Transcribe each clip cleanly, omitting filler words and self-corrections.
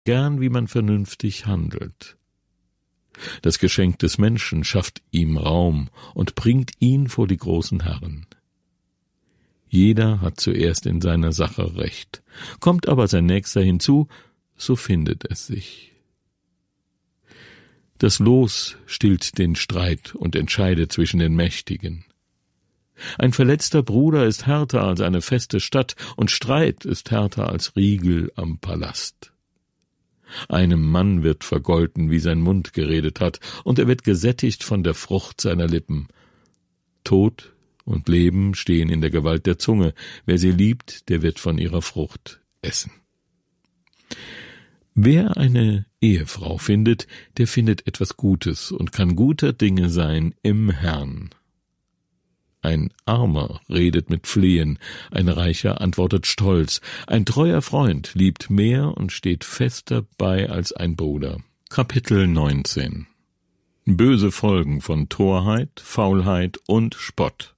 gern, wie man vernünftig handelt. Das Geschenk des Menschen schafft ihm Raum und bringt ihn vor die großen Herren. Jeder hat zuerst in seiner Sache Recht. Kommt aber sein Nächster hinzu, so findet es sich. Das Los stillt den Streit und entscheidet zwischen den Mächtigen. Ein verletzter Bruder ist härter als eine feste Stadt, und Streit ist härter als Riegel am Palast. Einem Mann wird vergolten, wie sein Mund geredet hat, und er wird gesättigt von der Frucht seiner Lippen. Tod und Leben stehen in der Gewalt der Zunge. Wer sie liebt, der wird von ihrer Frucht essen. Wer eine Ehefrau findet, der findet etwas Gutes und kann guter Dinge sein im Herrn. Ein Armer redet mit Flehen, ein Reicher antwortet stolz, ein treuer Freund liebt mehr und steht fester bei als ein Bruder. Kapitel 19. Böse Folgen von Torheit, Faulheit und Spott.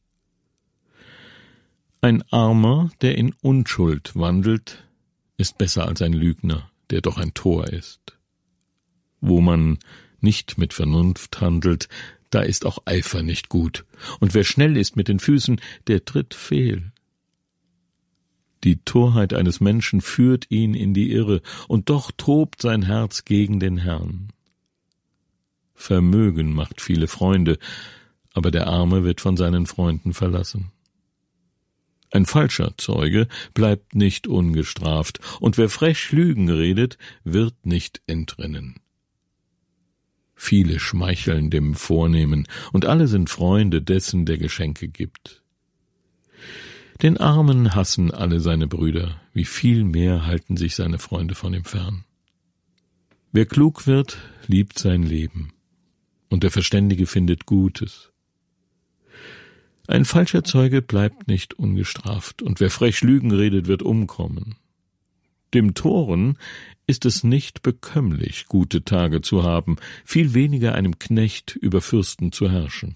Ein Armer, der in Unschuld wandelt, ist besser als ein Lügner, der doch ein Tor ist. Wo man nicht mit Vernunft handelt, da ist auch Eifer nicht gut, und wer schnell ist mit den Füßen, der tritt fehl. Die Torheit eines Menschen führt ihn in die Irre, und doch tobt sein Herz gegen den Herrn. Vermögen macht viele Freunde, aber der Arme wird von seinen Freunden verlassen. Ein falscher Zeuge bleibt nicht ungestraft, und wer frech Lügen redet, wird nicht entrinnen. Viele schmeicheln dem Vornehmen, und alle sind Freunde dessen, der Geschenke gibt. Den Armen hassen alle seine Brüder, wie viel mehr halten sich seine Freunde von ihm fern. Wer klug wird, liebt sein Leben, und der Verständige findet Gutes. Ein falscher Zeuge bleibt nicht ungestraft, und wer frech Lügen redet, wird umkommen. Dem Toren ist es nicht bekömmlich, gute Tage zu haben, viel weniger einem Knecht über Fürsten zu herrschen.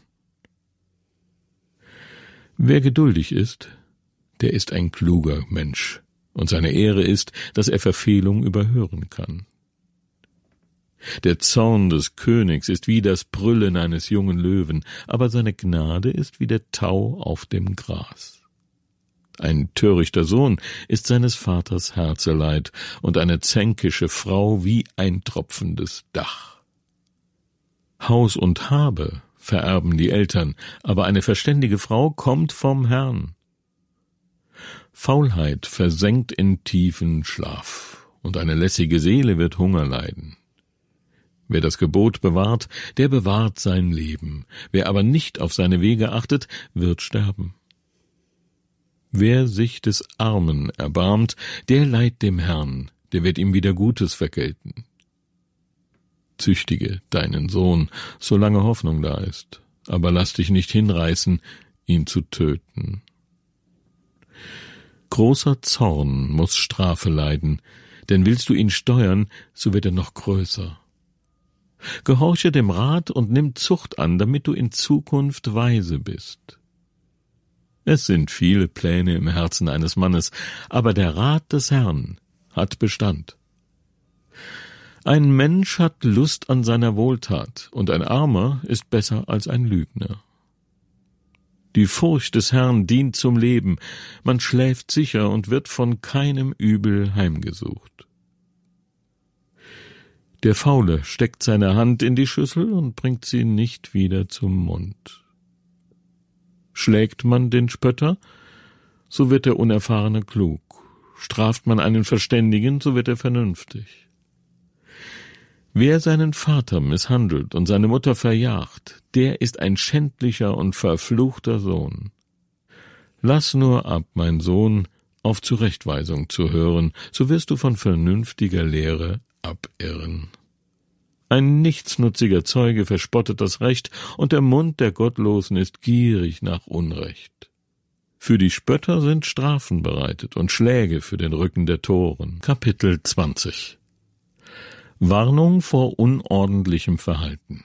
Wer geduldig ist, der ist ein kluger Mensch, und seine Ehre ist, dass er Verfehlung überhören kann. Der Zorn des Königs ist wie das Brüllen eines jungen Löwen, aber seine Gnade ist wie der Tau auf dem Gras. Ein törichter Sohn ist seines Vaters Herzeleid, und eine zänkische Frau wie ein tropfendes Dach. Haus und Habe vererben die Eltern, aber eine verständige Frau kommt vom Herrn. Faulheit versenkt in tiefen Schlaf, und eine lässige Seele wird Hunger leiden. Wer das Gebot bewahrt, der bewahrt sein Leben. Wer aber nicht auf seine Wege achtet, wird sterben. Wer sich des Armen erbarmt, der leiht dem Herrn, der wird ihm wieder Gutes vergelten. Züchtige deinen Sohn, solange Hoffnung da ist, aber lass dich nicht hinreißen, ihn zu töten. Großer Zorn muß Strafe leiden, denn willst du ihn steuern, so wird er noch größer. Gehorche dem Rat und nimm Zucht an, damit du in Zukunft weise bist. Es sind viele Pläne im Herzen eines Mannes, aber der Rat des Herrn hat Bestand. Ein Mensch hat Lust an seiner Wohltat, und ein Armer ist besser als ein Lügner. Die Furcht des Herrn dient zum Leben, man schläft sicher und wird von keinem Übel heimgesucht. Der Faule steckt seine Hand in die Schüssel und bringt sie nicht wieder zum Mund. Schlägt man den Spötter, so wird der Unerfahrene klug. Straft man einen Verständigen, so wird er vernünftig. Wer seinen Vater misshandelt und seine Mutter verjagt, der ist ein schändlicher und verfluchter Sohn. Lass nur ab, mein Sohn, auf Zurechtweisung zu hören, so wirst du von vernünftiger Lehre abirren. Ein nichtsnutziger Zeuge verspottet das Recht, und der Mund der Gottlosen ist gierig nach Unrecht. Für die Spötter sind Strafen bereitet und Schläge für den Rücken der Toren. Kapitel 20. Warnung vor unordentlichem Verhalten.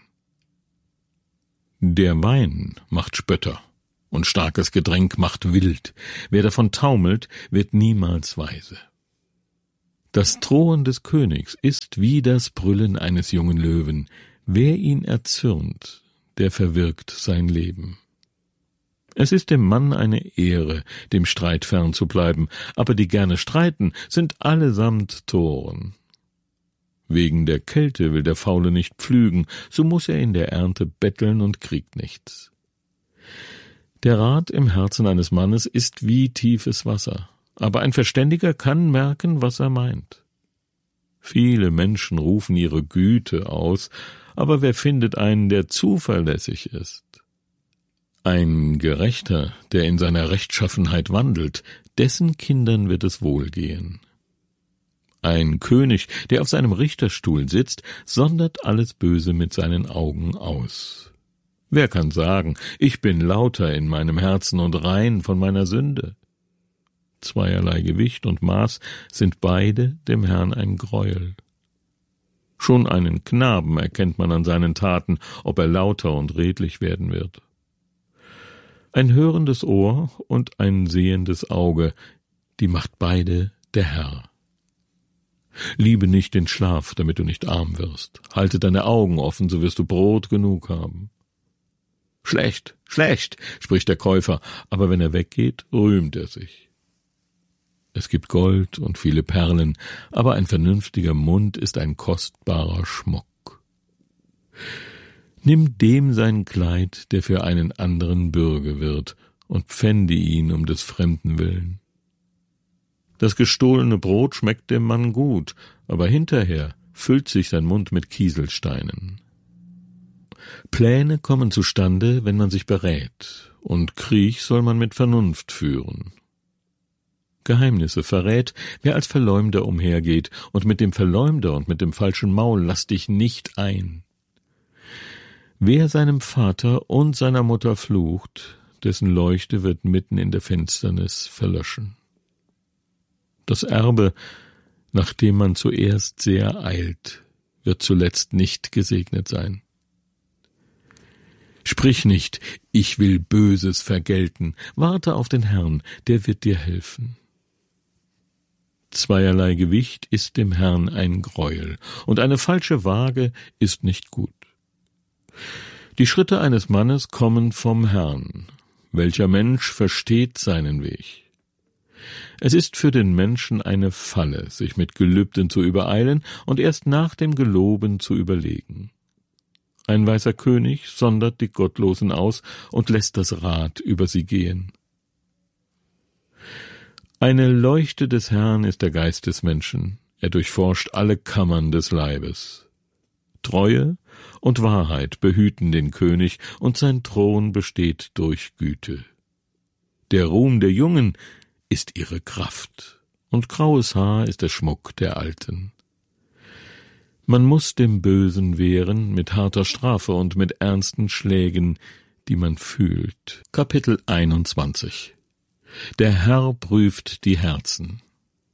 Der Wein macht Spötter, und starkes Getränk macht wild. Wer davon taumelt, wird niemals weise. Das Drohen des Königs ist wie das Brüllen eines jungen Löwen. Wer ihn erzürnt, der verwirkt sein Leben. Es ist dem Mann eine Ehre, dem Streit fern zu bleiben, aber die gerne streiten, sind allesamt Toren. Wegen der Kälte will der Faule nicht pflügen, so muß er in der Ernte betteln und kriegt nichts. Der Rat im Herzen eines Mannes ist wie tiefes Wasser, aber ein Verständiger kann merken, was er meint. Viele Menschen rufen ihre Güte aus, aber wer findet einen, der zuverlässig ist? Ein Gerechter, der in seiner Rechtschaffenheit wandelt, dessen Kindern wird es wohlgehen. Ein König, der auf seinem Richterstuhl sitzt, sondert alles Böse mit seinen Augen aus. Wer kann sagen, ich bin lauter in meinem Herzen und rein von meiner Sünde? Zweierlei Gewicht und Maß sind beide dem Herrn ein Greuel. Schon einen Knaben erkennt man an seinen Taten, ob er lauter und redlich werden wird. Ein hörendes Ohr und ein sehendes Auge, die macht beide der Herr. Liebe nicht den Schlaf, damit du nicht arm wirst. Halte deine Augen offen, so wirst du Brot genug haben. Schlecht, schlecht, spricht der Käufer, aber wenn er weggeht, rühmt er sich. Es gibt Gold und viele Perlen, aber ein vernünftiger Mund ist ein kostbarer Schmuck. Nimm dem sein Kleid, der für einen anderen Bürge wird, und pfände ihn um des Fremden willen. Das gestohlene Brot schmeckt dem Mann gut, aber hinterher füllt sich sein Mund mit Kieselsteinen. Pläne kommen zustande, wenn man sich berät, und Krieg soll man mit Vernunft führen. Geheimnisse verrät, wer als Verleumder umhergeht, und mit dem Verleumder und mit dem falschen Maul lass dich nicht ein. Wer seinem Vater und seiner Mutter flucht, dessen Leuchte wird mitten in der Finsternis verlöschen. Das Erbe, nach dem man zuerst sehr eilt, wird zuletzt nicht gesegnet sein. Sprich nicht, ich will Böses vergelten, warte auf den Herrn, der wird dir helfen. Zweierlei Gewicht ist dem Herrn ein Greuel, und eine falsche Waage ist nicht gut. Die Schritte eines Mannes kommen vom Herrn. Welcher Mensch versteht seinen Weg? Es ist für den Menschen eine Falle, sich mit Gelübden zu übereilen und erst nach dem Geloben zu überlegen. Ein weiser König sondert die Gottlosen aus und lässt das Rad über sie gehen. Eine Leuchte des Herrn ist der Geist des Menschen, er durchforscht alle Kammern des Leibes. Treue und Wahrheit behüten den König, und sein Thron besteht durch Güte. Der Ruhm der Jungen ist ihre Kraft, und graues Haar ist der Schmuck der Alten. Man muß dem Bösen wehren mit harter Strafe und mit ernsten Schlägen, die man fühlt. Kapitel 21. Der Herr prüft die Herzen.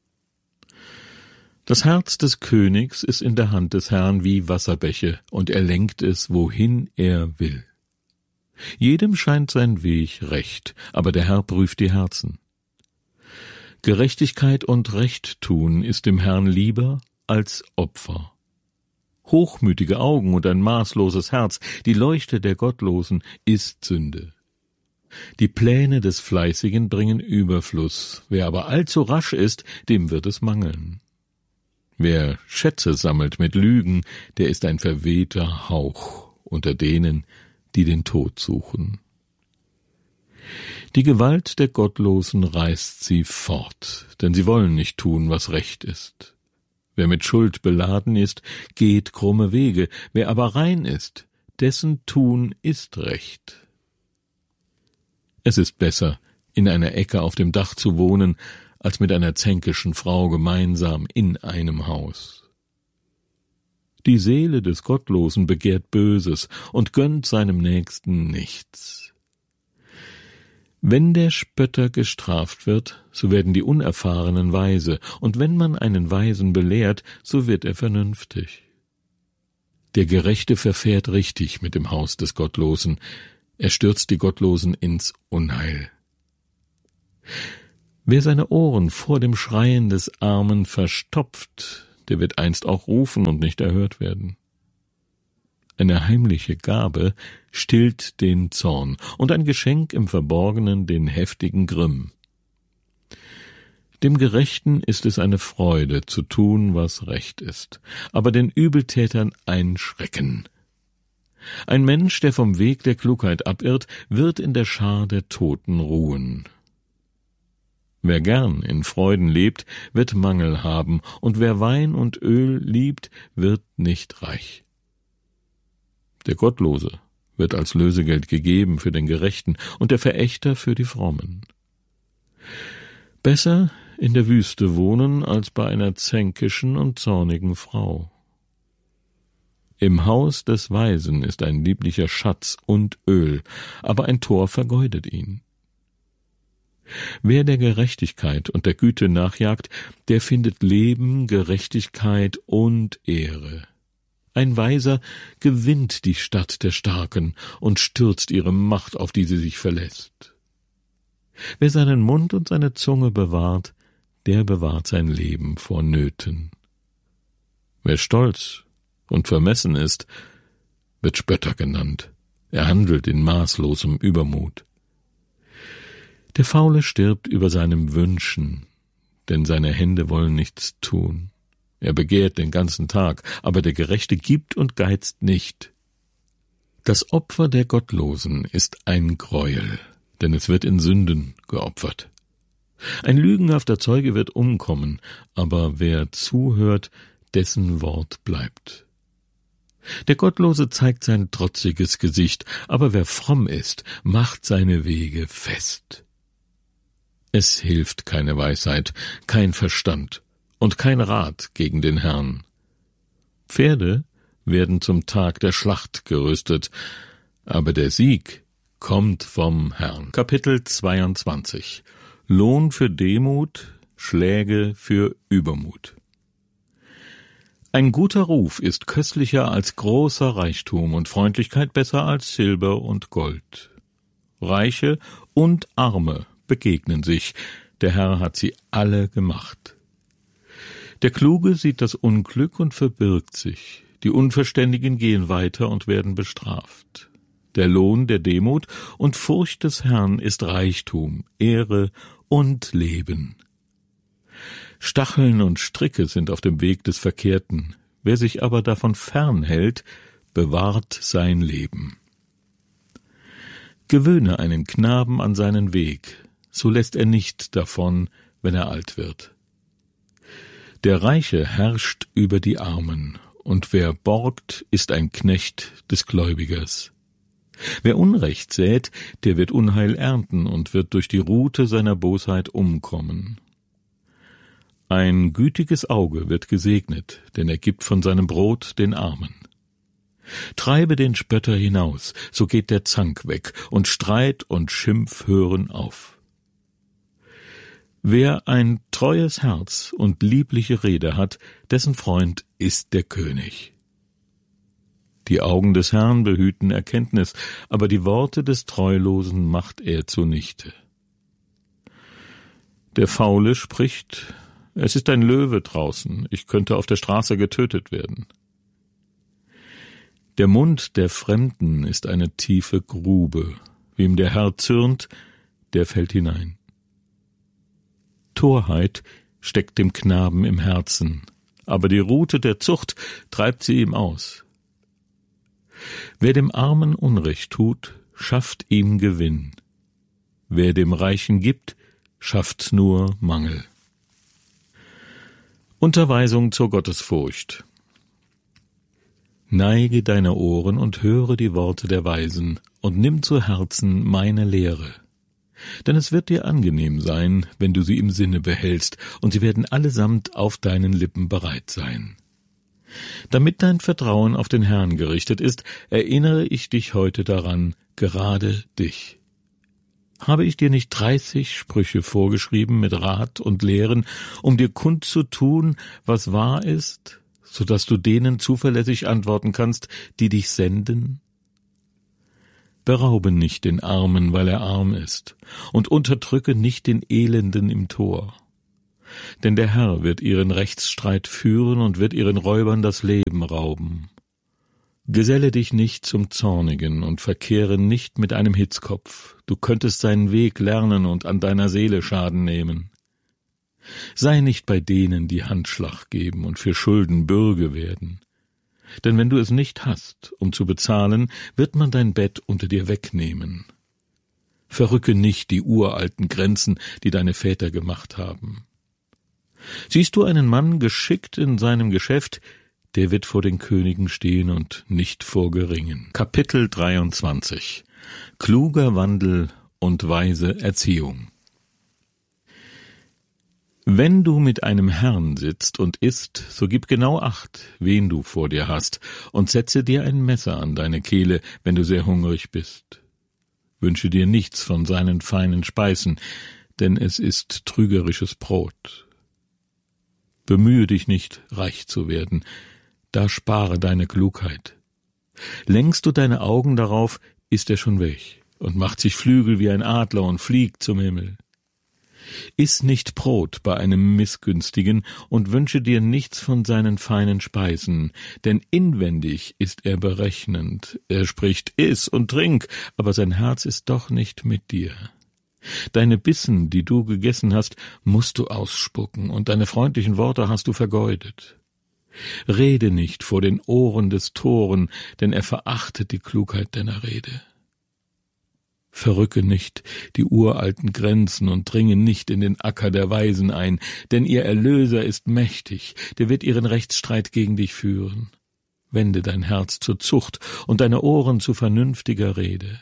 Das Herz des Königs ist in der Hand des Herrn wie Wasserbäche, und er lenkt es, wohin er will. Jedem scheint sein Weg recht, aber der Herr prüft die Herzen. Gerechtigkeit und Rechttun ist dem Herrn lieber als Opfer. Hochmütige Augen und ein maßloses Herz, die Leuchte der Gottlosen, ist Sünde. Die Pläne des Fleißigen bringen Überfluss, wer aber allzu rasch ist, dem wird es mangeln. Wer Schätze sammelt mit Lügen, der ist ein verwehter Hauch unter denen, die den Tod suchen. Die Gewalt der Gottlosen reißt sie fort, denn sie wollen nicht tun, was recht ist. Wer mit Schuld beladen ist, geht krumme Wege, wer aber rein ist, dessen Tun ist recht. Es ist besser, in einer Ecke auf dem Dach zu wohnen, als mit einer zänkischen Frau gemeinsam in einem Haus. Die Seele des Gottlosen begehrt Böses und gönnt seinem Nächsten nichts. Wenn der Spötter gestraft wird, so werden die Unerfahrenen weise, und wenn man einen Weisen belehrt, so wird er vernünftig. Der Gerechte verfährt richtig mit dem Haus des Gottlosen, er stürzt die Gottlosen ins Unheil. Wer seine Ohren vor dem Schreien des Armen verstopft, der wird einst auch rufen und nicht erhört werden. Eine heimliche Gabe stillt den Zorn und ein Geschenk im Verborgenen den heftigen Grimm. Dem Gerechten ist es eine Freude, zu tun, was recht ist, aber den Übeltätern ein Schrecken. Ein Mensch, der vom Weg der Klugheit abirrt, wird in der Schar der Toten ruhen. Wer gern in Freuden lebt, wird Mangel haben, und wer Wein und Öl liebt, wird nicht reich. Der Gottlose wird als Lösegeld gegeben für den Gerechten und der Verächter für die Frommen. Besser in der Wüste wohnen als bei einer zänkischen und zornigen Frau. Im Haus des Weisen ist ein lieblicher Schatz und Öl, aber ein Tor vergeudet ihn. Wer der Gerechtigkeit und der Güte nachjagt, der findet Leben, Gerechtigkeit und Ehre. Ein Weiser gewinnt die Stadt der Starken und stürzt ihre Macht, auf die sie sich verlässt. Wer seinen Mund und seine Zunge bewahrt, der bewahrt sein Leben vor Nöten. Wer stolz und vermessen ist, wird Spötter genannt. Er handelt in maßlosem Übermut. Der Faule stirbt über seinem Wünschen, denn seine Hände wollen nichts tun. Er begehrt den ganzen Tag, aber der Gerechte gibt und geizt nicht. Das Opfer der Gottlosen ist ein Greuel, denn es wird in Sünden geopfert. Ein lügenhafter Zeuge wird umkommen, aber wer zuhört, dessen Wort bleibt. Der Gottlose zeigt sein trotziges Gesicht, aber wer fromm ist, macht seine Wege fest. Es hilft keine Weisheit, kein Verstand und kein Rat gegen den Herrn. Pferde werden zum Tag der Schlacht gerüstet, aber der Sieg kommt vom Herrn. Kapitel 22 Lohn für Demut, Schläge für Übermut. Ein guter Ruf ist köstlicher als großer Reichtum und Freundlichkeit besser als Silber und Gold. Reiche und Arme begegnen sich, der Herr hat sie alle gemacht. Der Kluge sieht das Unglück und verbirgt sich, die Unverständigen gehen weiter und werden bestraft. Der Lohn der Demut und Furcht des Herrn ist Reichtum, Ehre und Leben. Stacheln und Stricke sind auf dem Weg des Verkehrten, wer sich aber davon fernhält, bewahrt sein Leben. Gewöhne einen Knaben an seinen Weg, so lässt er nicht davon, wenn er alt wird. Der Reiche herrscht über die Armen, und wer borgt, ist ein Knecht des Gläubigers. Wer Unrecht sät, der wird Unheil ernten und wird durch die Rute seiner Bosheit umkommen. Ein gütiges Auge wird gesegnet, denn er gibt von seinem Brot den Armen. Treibe den Spötter hinaus, so geht der Zank weg, und Streit und Schimpf hören auf. Wer ein treues Herz und liebliche Rede hat, dessen Freund ist der König. Die Augen des Herrn behüten Erkenntnis, aber die Worte des Treulosen macht er zunichte. Der Faule spricht: Es ist ein Löwe draußen, ich könnte auf der Straße getötet werden. Der Mund der Fremden ist eine tiefe Grube, wem der Herr zürnt, der fällt hinein. Torheit steckt dem Knaben im Herzen, aber die Rute der Zucht treibt sie ihm aus. Wer dem Armen Unrecht tut, schafft ihm Gewinn. Wer dem Reichen gibt, schafft nur Mangel. Unterweisung zur Gottesfurcht. Neige deine Ohren und höre die Worte der Weisen und nimm zu Herzen meine Lehre. Denn es wird dir angenehm sein, wenn du sie im Sinne behältst, und sie werden allesamt auf deinen Lippen bereit sein. Damit dein Vertrauen auf den Herrn gerichtet ist, erinnere ich dich heute daran, gerade dich. Habe ich dir nicht 30 Sprüche vorgeschrieben mit Rat und Lehren, um dir kundzutun, was wahr ist, so dass du denen zuverlässig antworten kannst, die dich senden? Beraube nicht den Armen, weil er arm ist, und unterdrücke nicht den Elenden im Tor. Denn der Herr wird ihren Rechtsstreit führen und wird ihren Räubern das Leben rauben. Geselle dich nicht zum Zornigen und verkehre nicht mit einem Hitzkopf, du könntest seinen Weg lernen und an deiner Seele Schaden nehmen. Sei nicht bei denen, die Handschlag geben und für Schulden Bürge werden. Denn wenn du es nicht hast, um zu bezahlen, wird man dein Bett unter dir wegnehmen. Verrücke nicht die uralten Grenzen, die deine Väter gemacht haben. Siehst du einen Mann geschickt in seinem Geschäft, der wird vor den Königen stehen und nicht vor Geringen. Kapitel 23 Kluger Wandel und weise Erziehung. Wenn du mit einem Herrn sitzt und isst, so gib genau Acht, wen du vor dir hast, und setze dir ein Messer an deine Kehle, wenn du sehr hungrig bist. Wünsche dir nichts von seinen feinen Speisen, denn es ist trügerisches Brot. Bemühe dich nicht, reich zu werden, da spare deine Klugheit. Lenkst du deine Augen darauf, ist er schon weg und macht sich Flügel wie ein Adler und fliegt zum Himmel. Iss nicht Brot bei einem Missgünstigen und wünsche dir nichts von seinen feinen Speisen, denn inwendig ist er berechnend. Er spricht, iss und trink, aber sein Herz ist doch nicht mit dir. Deine Bissen, die du gegessen hast, musst du ausspucken, und deine freundlichen Worte hast du vergeudet. Rede nicht vor den Ohren des Toren, denn er verachtet die Klugheit deiner Rede. Verrücke nicht die uralten Grenzen und dringe nicht in den Acker der Weisen ein, denn ihr Erlöser ist mächtig, der wird ihren Rechtsstreit gegen dich führen. Wende dein Herz zur Zucht und deine Ohren zu vernünftiger Rede.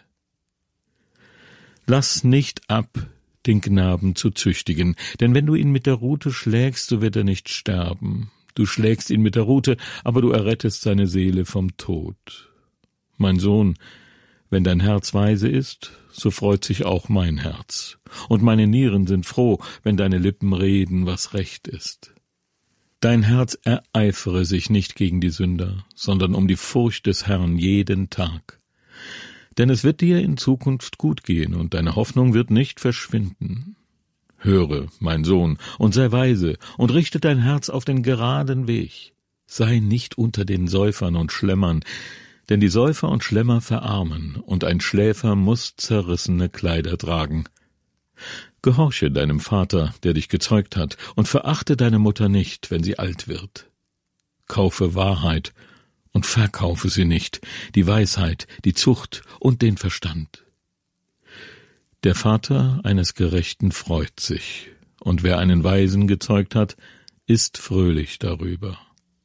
Lass nicht ab, den Knaben zu züchtigen, denn wenn du ihn mit der Rute schlägst, so wird er nicht sterben. Du schlägst ihn mit der Rute, aber du errettest seine Seele vom Tod. Mein Sohn, wenn dein Herz weise ist, so freut sich auch mein Herz, und meine Nieren sind froh, wenn deine Lippen reden, was recht ist. Dein Herz ereifere sich nicht gegen die Sünder, sondern um die Furcht des Herrn jeden Tag. Denn es wird dir in Zukunft gut gehen, und deine Hoffnung wird nicht verschwinden. Höre, mein Sohn, und sei weise, und richte dein Herz auf den geraden Weg. Sei nicht unter den Säufern und Schlemmern, denn die Säufer und Schlemmer verarmen, und ein Schläfer muß zerrissene Kleider tragen. Gehorche deinem Vater, der dich gezeugt hat, und verachte deine Mutter nicht, wenn sie alt wird. Kaufe Wahrheit und verkaufe sie nicht, die Weisheit, die Zucht und den Verstand. Der Vater eines Gerechten freut sich, und wer einen Weisen gezeugt hat, ist fröhlich darüber.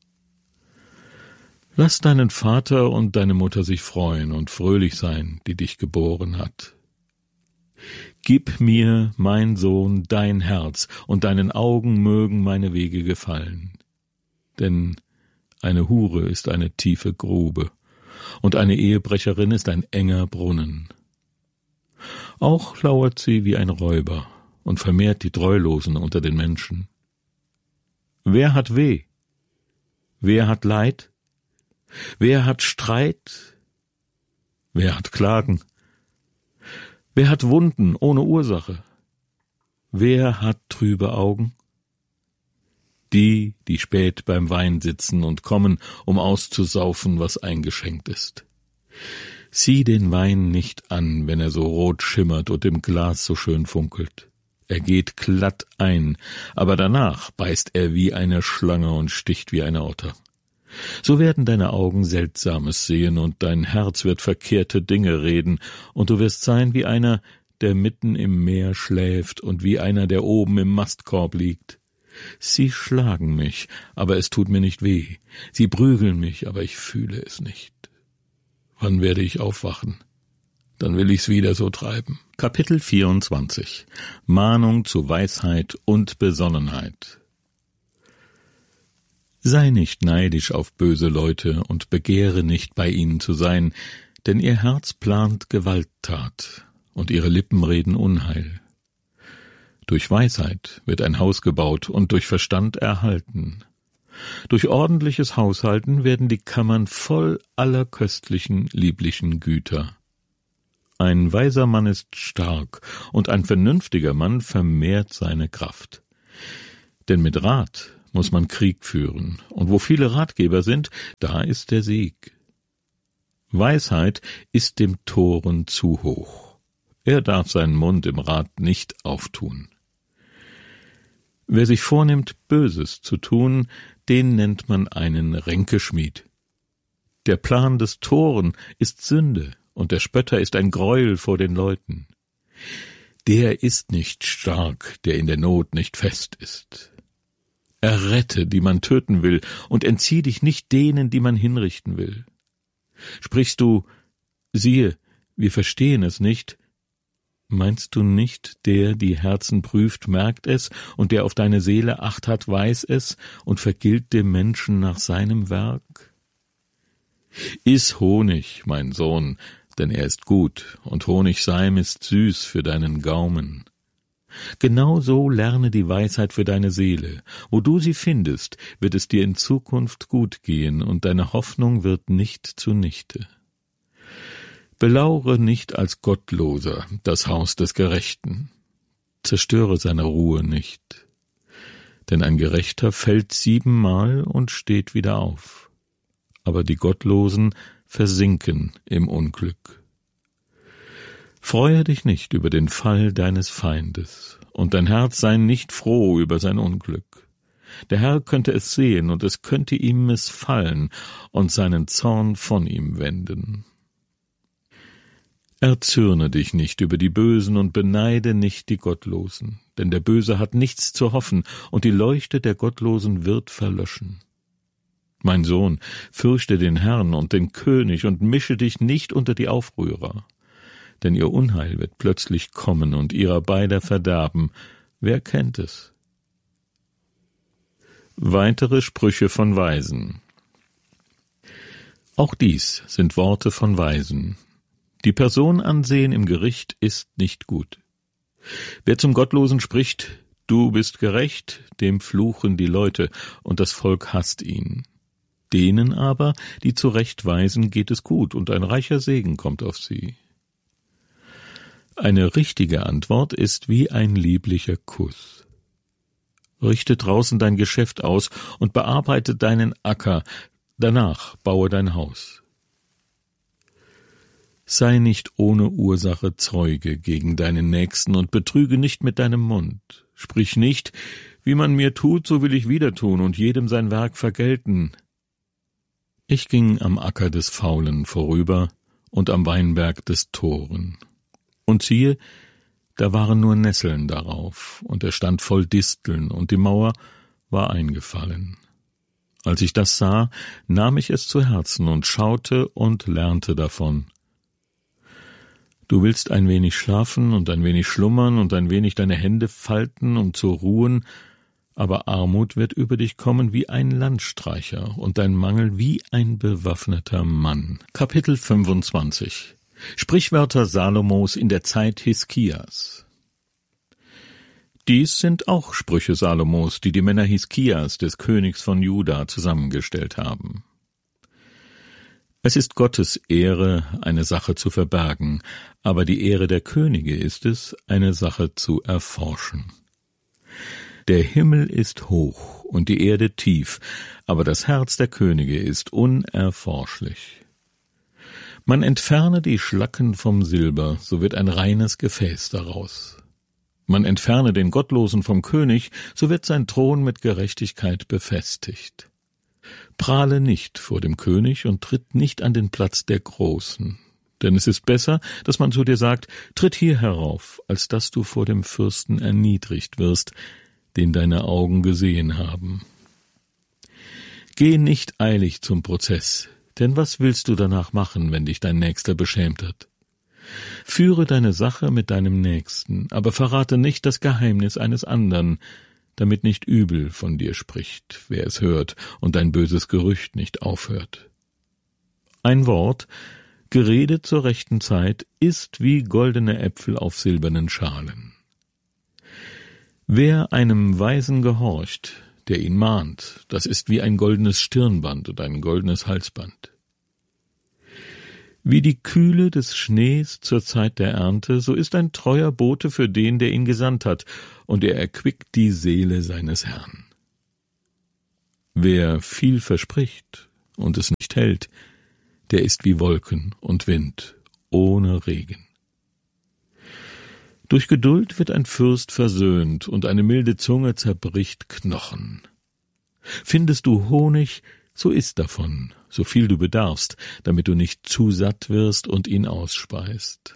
Lass deinen Vater und deine Mutter sich freuen und fröhlich sein, die dich geboren hat. Gib mir, mein Sohn, dein Herz, und deinen Augen mögen meine Wege gefallen. Denn eine Hure ist eine tiefe Grube, und eine Ehebrecherin ist ein enger Brunnen. Auch lauert sie wie ein Räuber und vermehrt die Treulosen unter den Menschen. Wer hat Weh? Wer hat Leid? Wer hat Streit? Wer hat Klagen? Wer hat Wunden ohne Ursache? Wer hat trübe Augen? Die, die spät beim Wein sitzen und kommen, um auszusaufen, was eingeschenkt ist. Sieh den Wein nicht an, wenn er so rot schimmert und im Glas so schön funkelt. Er geht glatt ein, aber danach beißt er wie eine Schlange und sticht wie eine Otter. So werden deine Augen Seltsames sehen, und dein Herz wird verkehrte Dinge reden, und du wirst sein wie einer, der mitten im Meer schläft, und wie einer, der oben im Mastkorb liegt. Sie schlagen mich, aber es tut mir nicht weh. Sie prügeln mich, aber ich fühle es nicht. Wann werde ich aufwachen? Dann will ich's wieder so treiben. Kapitel 24 Mahnung zu Weisheit und Besonnenheit. Sei nicht neidisch auf böse Leute und begehre nicht, bei ihnen zu sein, denn ihr Herz plant Gewalttat und ihre Lippen reden Unheil. Durch Weisheit wird ein Haus gebaut und durch Verstand erhalten. Durch ordentliches Haushalten werden die Kammern voll aller köstlichen, lieblichen Güter. Ein weiser Mann ist stark, und ein vernünftiger Mann vermehrt seine Kraft. Denn mit Rat muss man Krieg führen, und wo viele Ratgeber sind, da ist der Sieg. Weisheit ist dem Toren zu hoch. Er darf seinen Mund im Rat nicht auftun. Wer sich vornimmt, Böses zu tun, den nennt man einen Ränkeschmied. Der Plan des Toren ist Sünde, und der Spötter ist ein Greuel vor den Leuten. Der ist nicht stark, der in der Not nicht fest ist. Errette, die man töten will, und entzieh dich nicht denen, die man hinrichten will. Sprichst du, siehe, wir verstehen es nicht, meinst du nicht, der die Herzen prüft, merkt es, und der auf deine Seele Acht hat, weiß es, und vergilt dem Menschen nach seinem Werk? Iss Honig, mein Sohn, denn er ist gut, und Honigseim ist süß für deinen Gaumen. Genau so lerne die Weisheit für deine Seele. Wo du sie findest, wird es dir in Zukunft gut gehen, und deine Hoffnung wird nicht zunichte. Belaure nicht als Gottloser das Haus des Gerechten. Zerstöre seine Ruhe nicht. Denn ein Gerechter fällt 7-mal und steht wieder auf. Aber die Gottlosen versinken im Unglück. Freue dich nicht über den Fall deines Feindes, und dein Herz sei nicht froh über sein Unglück. Der Herr könnte es sehen, und es könnte ihm missfallen und seinen Zorn von ihm wenden. Erzürne dich nicht über die Bösen und beneide nicht die Gottlosen, denn der Böse hat nichts zu hoffen, und die Leuchte der Gottlosen wird verlöschen. Mein Sohn, fürchte den Herrn und den König und mische dich nicht unter die Aufrührer. Denn ihr Unheil wird plötzlich kommen und ihrer beider Verderben. Wer kennt es? Weitere Sprüche von Weisen. Auch dies sind Worte von Weisen. Die Person ansehen im Gericht ist nicht gut. Wer zum Gottlosen spricht, du bist gerecht, dem fluchen die Leute, und das Volk hasst ihn. Denen aber, die zurechtweisen, geht es gut, und ein reicher Segen kommt auf sie. Eine richtige Antwort ist wie ein lieblicher Kuss. Richte draußen dein Geschäft aus und bearbeite deinen Acker, danach baue dein Haus. Sei nicht ohne Ursache Zeuge gegen deinen Nächsten und betrüge nicht mit deinem Mund. Sprich nicht, wie man mir tut, so will ich wieder tun und jedem sein Werk vergelten. Ich ging am Acker des Faulen vorüber und am Weinberg des Toren. Und siehe, da waren nur Nesseln darauf, und er stand voll Disteln, und die Mauer war eingefallen. Als ich das sah, nahm ich es zu Herzen und schaute und lernte davon. Du willst ein wenig schlafen und ein wenig schlummern und ein wenig deine Hände falten, um zu ruhen, aber Armut wird über dich kommen wie ein Landstreicher und dein Mangel wie ein bewaffneter Mann. Kapitel 25 Sprichwörter Salomos in der Zeit Hiskias. Dies sind auch Sprüche Salomos, die die Männer Hiskias, des Königs von Juda, zusammengestellt haben. Es ist Gottes Ehre, eine Sache zu verbergen, aber die Ehre der Könige ist es, eine Sache zu erforschen. Der Himmel ist hoch und die Erde tief, aber das Herz der Könige ist unerforschlich. Man entferne die Schlacken vom Silber, so wird ein reines Gefäß daraus. Man entferne den Gottlosen vom König, so wird sein Thron mit Gerechtigkeit befestigt. Prahle nicht vor dem König und tritt nicht an den Platz der Großen. Denn es ist besser, dass man zu dir sagt, tritt hier herauf, als dass du vor dem Fürsten erniedrigt wirst, den deine Augen gesehen haben. Geh nicht eilig zum Prozess, denn was willst du danach machen, wenn dich dein Nächster beschämt hat? Führe deine Sache mit deinem Nächsten, aber verrate nicht das Geheimnis eines anderen, damit nicht übel von dir spricht, wer es hört, und dein böses Gerücht nicht aufhört. Ein Wort, geredet zur rechten Zeit, ist wie goldene Äpfel auf silbernen Schalen. Wer einem Weisen gehorcht, der ihn mahnt, das ist wie ein goldenes Stirnband und ein goldenes Halsband. Wie die Kühle des Schnees zur Zeit der Ernte, so ist ein treuer Bote für den, der ihn gesandt hat, und er erquickt die Seele seines Herrn. Wer viel verspricht und es nicht hält, der ist wie Wolken und Wind ohne Regen. Durch Geduld wird ein Fürst versöhnt, und eine milde Zunge zerbricht Knochen. Findest du Honig, so iss davon, so viel du bedarfst, damit du nicht zu satt wirst und ihn ausspeist.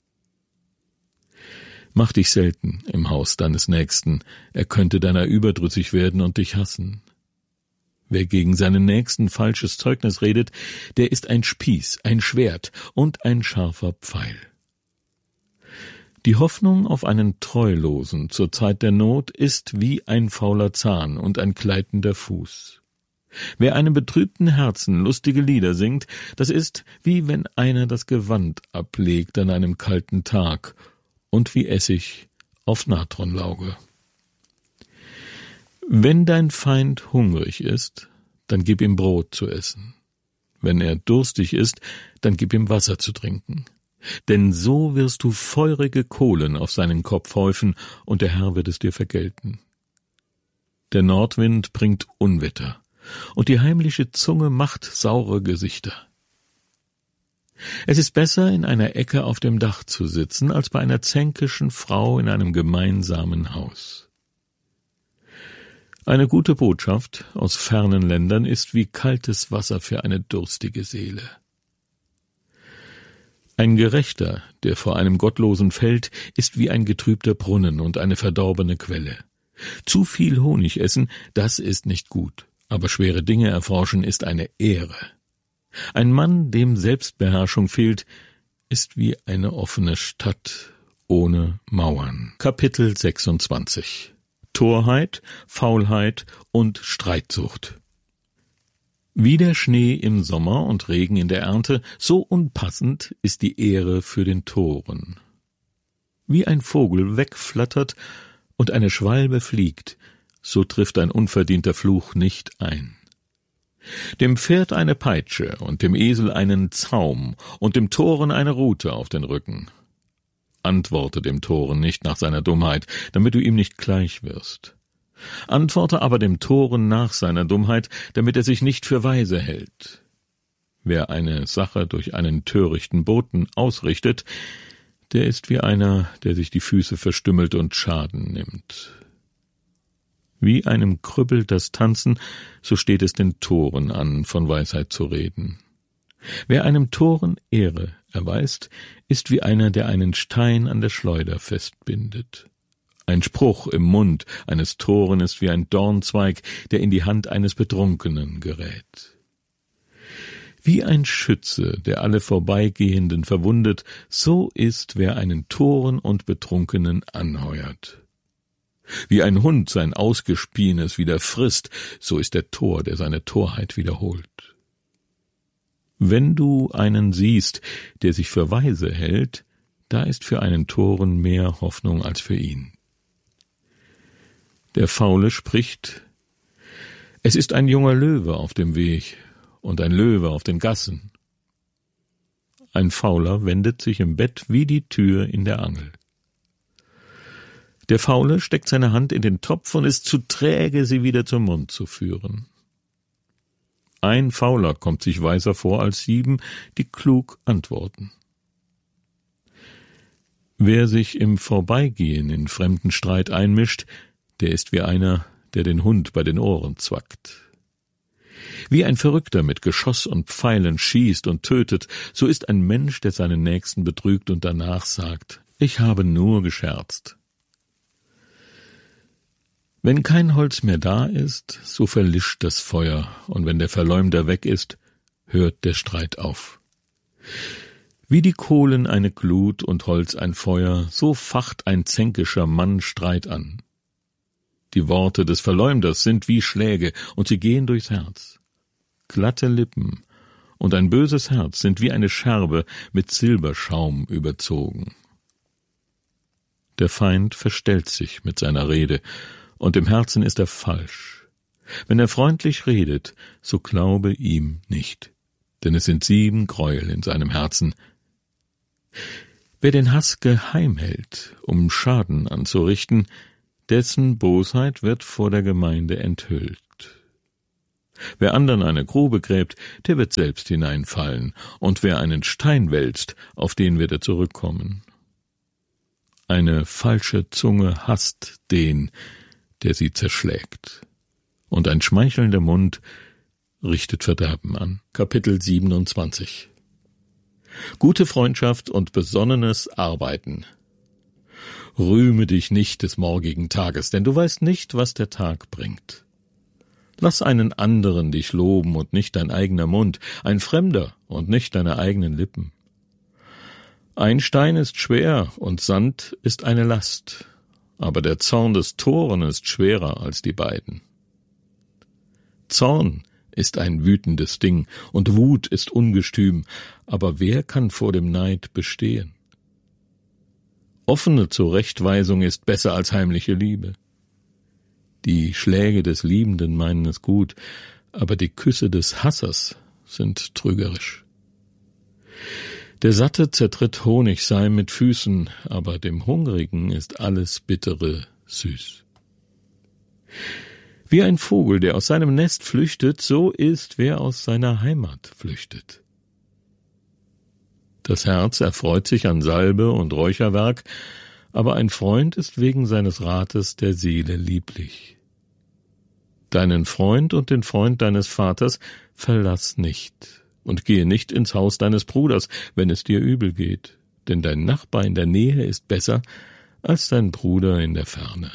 Mach dich selten im Haus deines Nächsten, er könnte deiner überdrüssig werden und dich hassen. Wer gegen seinen Nächsten falsches Zeugnis redet, der ist ein Spieß, ein Schwert und ein scharfer Pfeil. Die Hoffnung auf einen Treulosen zur Zeit der Not ist wie ein fauler Zahn und ein gleitender Fuß. Wer einem betrübten Herzen lustige Lieder singt, das ist, wie wenn einer das Gewand ablegt an einem kalten Tag und wie Essig auf Natronlauge. Wenn dein Feind hungrig ist, dann gib ihm Brot zu essen. Wenn er durstig ist, dann gib ihm Wasser zu trinken. Denn so wirst du feurige Kohlen auf seinen Kopf häufen, und der Herr wird es dir vergelten. Der Nordwind bringt Unwetter, und die heimliche Zunge macht saure Gesichter. Es ist besser, in einer Ecke auf dem Dach zu sitzen, als bei einer zänkischen Frau in einem gemeinsamen Haus. Eine gute Botschaft aus fernen Ländern ist wie kaltes Wasser für eine durstige Seele. Ein Gerechter, der vor einem Gottlosen fällt, ist wie ein getrübter Brunnen und eine verdorbene Quelle. Zu viel Honig essen, das ist nicht gut, aber schwere Dinge erforschen ist eine Ehre. Ein Mann, dem Selbstbeherrschung fehlt, ist wie eine offene Stadt ohne Mauern. Kapitel 26 Torheit, Faulheit und Streitsucht. Wie der Schnee im Sommer und Regen in der Ernte, so unpassend ist die Ehre für den Toren. Wie ein Vogel wegflattert und eine Schwalbe fliegt, so trifft ein unverdienter Fluch nicht ein. Dem Pferd eine Peitsche und dem Esel einen Zaum und dem Toren eine Rute auf den Rücken. Antworte dem Toren nicht nach seiner Dummheit, damit du ihm nicht gleich wirst. Antworte aber dem Toren nach seiner Dummheit, damit er sich nicht für weise hält. Wer eine Sache durch einen törichten Boten ausrichtet, der ist wie einer, der sich die Füße verstümmelt und Schaden nimmt. Wie einem krüppelt das Tanzen, so steht es den Toren an, von Weisheit zu reden. Wer einem Toren Ehre erweist, ist wie einer, der einen Stein an der Schleuder festbindet. Ein Spruch im Mund eines Toren ist wie ein Dornzweig, der in die Hand eines Betrunkenen gerät. Wie ein Schütze, der alle Vorbeigehenden verwundet, so ist, wer einen Toren und Betrunkenen anheuert. Wie ein Hund sein Ausgespienes wieder frisst, so ist der Tor, der seine Torheit wiederholt. Wenn du einen siehst, der sich für weise hält, da ist für einen Toren mehr Hoffnung als für ihn. Der Faule spricht: Es ist ein junger Löwe auf dem Weg und ein Löwe auf den Gassen. Ein Fauler wendet sich im Bett wie die Tür in der Angel. Der Faule steckt seine Hand in den Topf und ist zu träge, sie wieder zum Mund zu führen. Ein Fauler kommt sich weiser vor als 7, die klug antworten. Wer sich im Vorbeigehen in fremden Streit einmischt, der ist wie einer, der den Hund bei den Ohren zwackt. Wie ein Verrückter mit Geschoss und Pfeilen schießt und tötet, so ist ein Mensch, der seinen Nächsten betrügt und danach sagt: Ich habe nur gescherzt. Wenn kein Holz mehr da ist, so verlischt das Feuer, und wenn der Verleumder weg ist, hört der Streit auf. Wie die Kohlen eine Glut und Holz ein Feuer, so facht ein zänkischer Mann Streit an. Die Worte des Verleumders sind wie Schläge, und sie gehen durchs Herz. Glatte Lippen und ein böses Herz sind wie eine Scherbe mit Silberschaum überzogen. Der Feind verstellt sich mit seiner Rede, und im Herzen ist er falsch. Wenn er freundlich redet, so glaube ihm nicht. denn es sind 7 Gräuel in seinem Herzen. Wer den Hass geheim hält, um Schaden anzurichten, dessen Bosheit wird vor der Gemeinde enthüllt. Wer andern eine Grube gräbt, der wird selbst hineinfallen, und wer einen Stein wälzt, auf den wird er zurückkommen. Eine falsche Zunge hasst den, der sie zerschlägt, und ein schmeichelnder Mund richtet Verderben an. Kapitel 27. Gute Freundschaft und besonnenes Arbeiten. Rühme dich nicht des morgigen Tages, denn du weißt nicht, was der Tag bringt. Lass einen anderen dich loben und nicht dein eigener Mund, ein Fremder und nicht deine eigenen Lippen. Ein Stein ist schwer und Sand ist eine Last, aber der Zorn des Toren ist schwerer als die beiden. Zorn ist ein wütendes Ding, und Wut ist ungestüm, aber wer kann vor dem Neid bestehen? Offene Zurechtweisung ist besser als heimliche Liebe. Die Schläge des Liebenden meinen es gut, aber die Küsse des Hassers sind trügerisch. Der Satte zertritt Honigseim mit Füßen, aber dem Hungrigen ist alles Bittere süß. Wie ein Vogel, der aus seinem Nest flüchtet, so ist, wer aus seiner Heimat flüchtet. Das Herz erfreut sich an Salbe und Räucherwerk, aber ein Freund ist wegen seines Rates der Seele lieblich. Deinen Freund und den Freund deines Vaters verlass nicht, und gehe nicht ins Haus deines Bruders, wenn es dir übel geht, denn dein Nachbar in der Nähe ist besser als dein Bruder in der Ferne.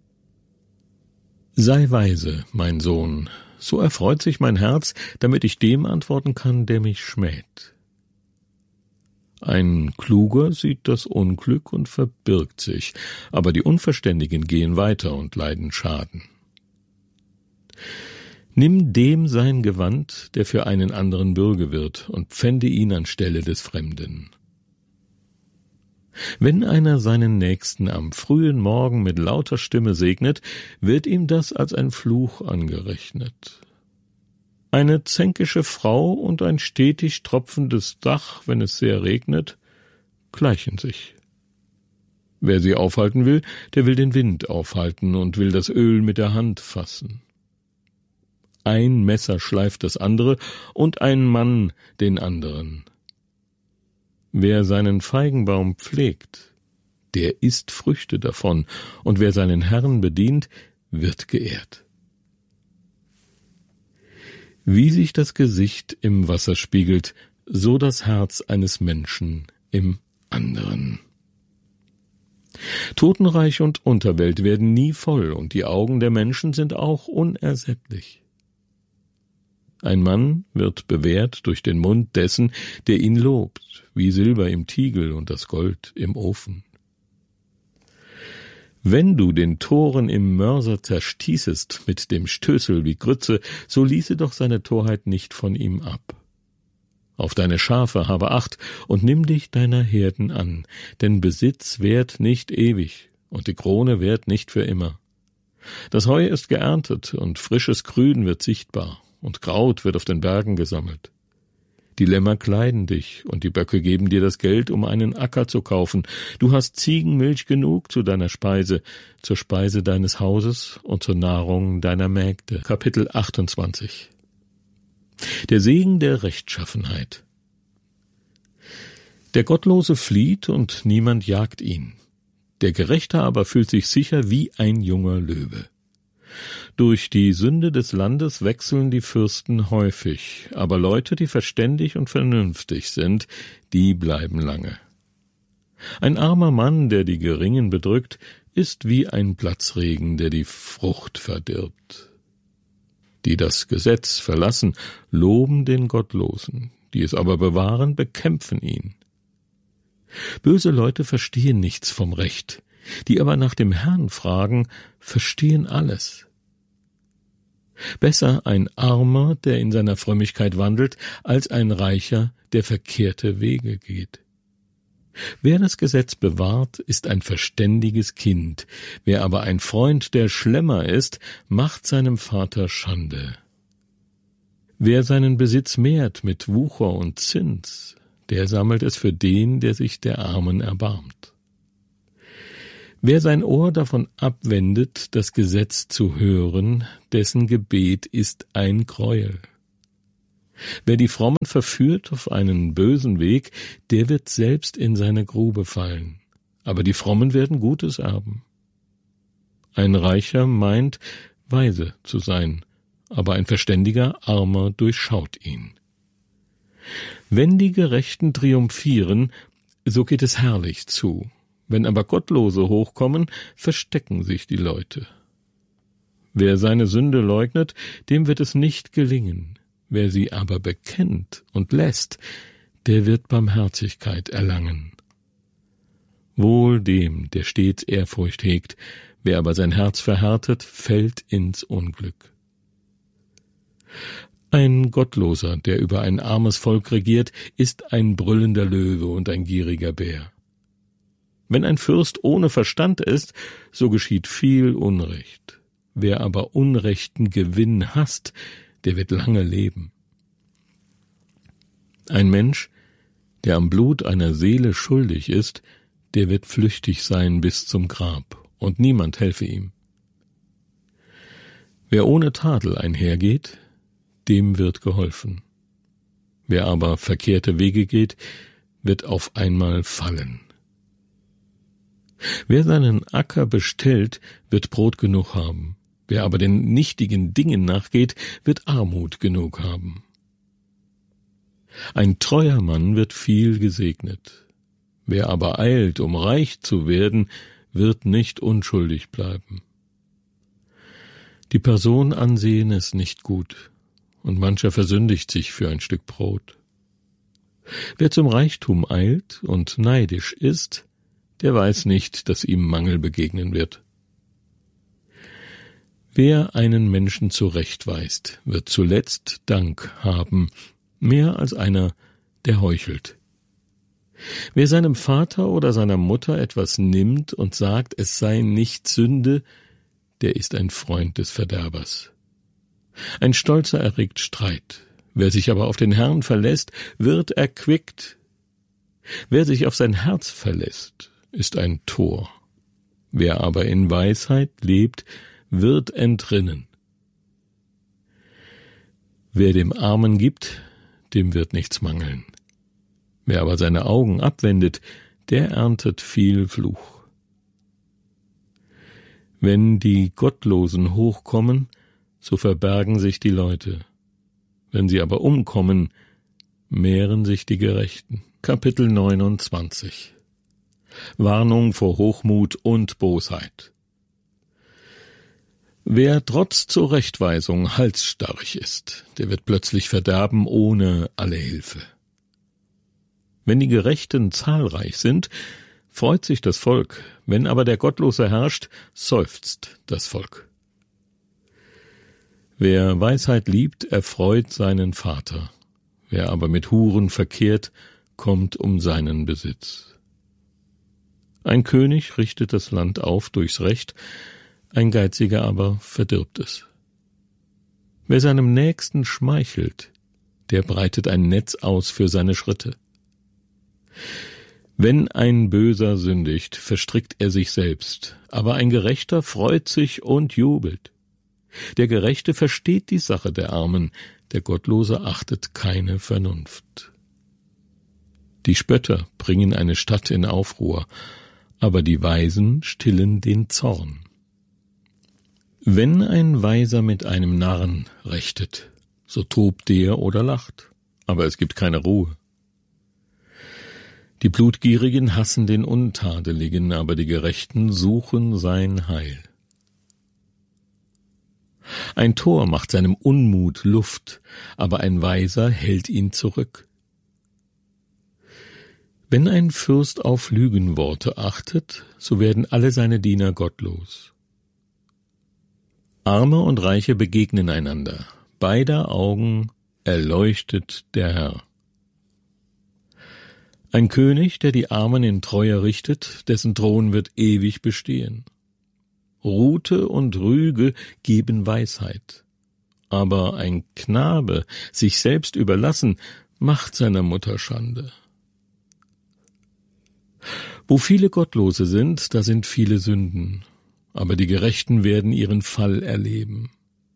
Sei weise, mein Sohn, so erfreut sich mein Herz, damit ich dem antworten kann, der mich schmäht. Ein Kluger sieht das Unglück und verbirgt sich, aber die Unverständigen gehen weiter und leiden Schaden. Nimm dem sein Gewand, der für einen anderen Bürge wird, und pfände ihn anstelle des Fremden. Wenn einer seinen Nächsten am frühen Morgen mit lauter Stimme segnet, wird ihm das als ein Fluch angerechnet. Eine zänkische Frau und ein stetig tropfendes Dach, wenn es sehr regnet, gleichen sich. Wer sie aufhalten will, der will den Wind aufhalten und will das Öl mit der Hand fassen. Ein Messer schleift das andere und ein Mann den anderen. Wer seinen Feigenbaum pflegt, der isst Früchte davon, und wer seinen Herrn bedient, wird geehrt. Wie sich das Gesicht im Wasser spiegelt, so das Herz eines Menschen im anderen. Totenreich und Unterwelt werden nie voll, und die Augen der Menschen sind auch unersättlich. Ein Mann wird bewährt durch den Mund dessen, der ihn lobt, wie Silber im Tiegel und das Gold im Ofen. Wenn du den Toren im Mörser zerstießest mit dem Stößel wie Grütze, so ließe doch seine Torheit nicht von ihm ab. Auf deine Schafe habe Acht und nimm dich deiner Herden an, denn Besitz währt nicht ewig und die Krone währt nicht für immer. Das Heu ist geerntet und frisches Grün wird sichtbar und Kraut wird auf den Bergen gesammelt. Die Lämmer kleiden dich, und die Böcke geben dir das Geld, um einen Acker zu kaufen. Du hast Ziegenmilch genug zu deiner Speise, zur Speise deines Hauses und zur Nahrung deiner Mägde. Kapitel 28. Der Segen der Rechtschaffenheit. Der Gottlose flieht, und niemand jagt ihn. Der Gerechte aber fühlt sich sicher wie ein junger Löwe. Durch die Sünde des Landes wechseln die Fürsten häufig, aber Leute, die verständig und vernünftig sind, die bleiben lange. Ein armer Mann, der die Geringen bedrückt, ist wie ein Platzregen, der die Frucht verdirbt. Die das Gesetz verlassen, loben den Gottlosen, die es aber bewahren, bekämpfen ihn. Böse Leute verstehen nichts vom Recht, die aber nach dem Herrn fragen, verstehen alles. Besser ein Armer, der in seiner Frömmigkeit wandelt, als ein Reicher, der verkehrte Wege geht. Wer das Gesetz bewahrt, ist ein verständiges Kind, wer aber ein Freund der Schlemmer ist, macht seinem Vater Schande. Wer seinen Besitz mehrt mit Wucher und Zins, der sammelt es für den, der sich der Armen erbarmt. Wer sein Ohr davon abwendet, das Gesetz zu hören, dessen Gebet ist ein Gräuel. Wer die Frommen verführt auf einen bösen Weg, der wird selbst in seine Grube fallen, aber die Frommen werden Gutes erben. Ein Reicher meint, weise zu sein, aber ein verständiger Armer durchschaut ihn. Wenn die Gerechten triumphieren, so geht es herrlich zu. Wenn aber Gottlose hochkommen, verstecken sich die Leute. Wer seine Sünde leugnet, dem wird es nicht gelingen. Wer sie aber bekennt und lässt, der wird Barmherzigkeit erlangen. Wohl dem, der stets Ehrfurcht hegt, wer aber sein Herz verhärtet, fällt ins Unglück. Ein Gottloser, der über ein armes Volk regiert, ist ein brüllender Löwe und ein gieriger Bär. Wenn ein Fürst ohne Verstand ist, so geschieht viel Unrecht. Wer aber unrechten Gewinn hasst, der wird lange leben. Ein Mensch, der am Blut einer Seele schuldig ist, der wird flüchtig sein bis zum Grab, und niemand helfe ihm. Wer ohne Tadel einhergeht, dem wird geholfen. Wer aber verkehrte Wege geht, wird auf einmal fallen. Wer seinen Acker bestellt, wird Brot genug haben. Wer aber den nichtigen Dingen nachgeht, wird Armut genug haben. Ein treuer Mann wird viel gesegnet. Wer aber eilt, um reich zu werden, wird nicht unschuldig bleiben. Die Person ansehen ist nicht gut, und mancher versündigt sich für ein Stück Brot. Wer zum Reichtum eilt und neidisch ist, der weiß nicht, dass ihm Mangel begegnen wird. Wer einen Menschen zurechtweist, wird zuletzt Dank haben, mehr als einer, der heuchelt. Wer seinem Vater oder seiner Mutter etwas nimmt und sagt, es sei nicht Sünde, der ist ein Freund des Verderbers. Ein Stolzer erregt Streit, wer sich aber auf den Herrn verlässt, wird erquickt. Wer sich auf sein Herz verlässt, ist ein Tor. Wer aber in Weisheit lebt, wird entrinnen. Wer dem Armen gibt, dem wird nichts mangeln. Wer aber seine Augen abwendet, der erntet viel Fluch. Wenn die Gottlosen hochkommen, so verbergen sich die Leute. Wenn sie aber umkommen, mehren sich die Gerechten. Kapitel 29 Warnung vor Hochmut und Bosheit. Wer trotz Zurechtweisung halsstarrig ist, der wird plötzlich verderben ohne alle Hilfe. Wenn die Gerechten zahlreich sind, freut sich das Volk, wenn aber der Gottlose herrscht, seufzt das Volk. Wer Weisheit liebt, erfreut seinen Vater, wer aber mit Huren verkehrt, kommt um seinen Besitz. Ein König richtet das Land auf durchs Recht, ein Geiziger aber verdirbt es. Wer seinem Nächsten schmeichelt, der breitet ein Netz aus für seine Schritte. Wenn ein Böser sündigt, verstrickt er sich selbst, aber ein Gerechter freut sich und jubelt. Der Gerechte versteht die Sache der Armen, der Gottlose achtet keine Vernunft. Die Spötter bringen eine Stadt in Aufruhr, aber die Weisen stillen den Zorn. Wenn ein Weiser mit einem Narren rechtet, so tobt der oder lacht, aber es gibt keine Ruhe. Die Blutgierigen hassen den Untadeligen, aber die Gerechten suchen sein Heil. Ein Tor macht seinem Unmut Luft, aber ein Weiser hält ihn zurück. Wenn ein Fürst auf Lügenworte achtet, so werden alle seine Diener gottlos. Arme und Reiche begegnen einander, beider Augen erleuchtet der Herr. Ein König, der die Armen in Treue richtet, dessen Thron wird ewig bestehen. Rute und Rüge geben Weisheit, aber ein Knabe, sich selbst überlassen, macht seiner Mutter Schande. Wo viele Gottlose sind, da sind viele Sünden, aber die Gerechten werden ihren Fall erleben.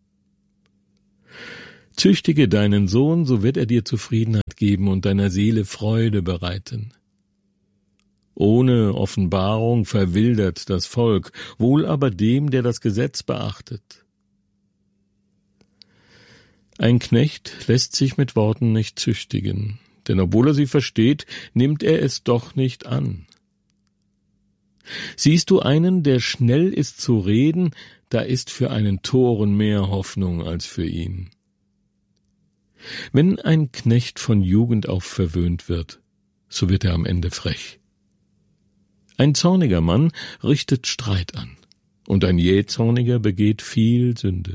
Züchtige deinen Sohn, so wird er dir Zufriedenheit geben und deiner Seele Freude bereiten. Ohne Offenbarung verwildert das Volk, wohl aber dem, der das Gesetz beachtet. Ein Knecht lässt sich mit Worten nicht züchtigen, denn obwohl er sie versteht, nimmt er es doch nicht an. Siehst du einen, der schnell ist zu reden, da ist für einen Toren mehr Hoffnung als für ihn. Wenn ein Knecht von Jugend auf verwöhnt wird, so wird er am Ende frech. Ein zorniger Mann richtet Streit an, und ein Jähzorniger begeht viel Sünde.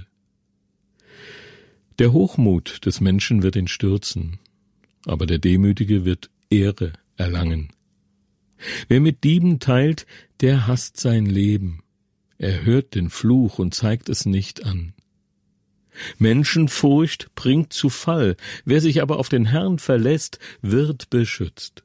Der Hochmut des Menschen wird ihn stürzen, aber der Demütige wird Ehre erlangen. Wer mit Dieben teilt, der hasst sein Leben. Er hört den Fluch und zeigt es nicht an. Menschenfurcht bringt zu Fall, wer sich aber auf den Herrn verlässt, wird beschützt.